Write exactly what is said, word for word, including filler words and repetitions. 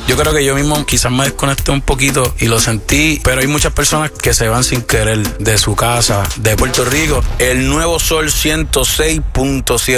Yo creo que yo mismo quizás me desconecté un poquito y lo sentí, pero hay muchas personas que se van sin querer de su casa, de Puerto Rico. El Nuevo Sol ciento seis punto siete.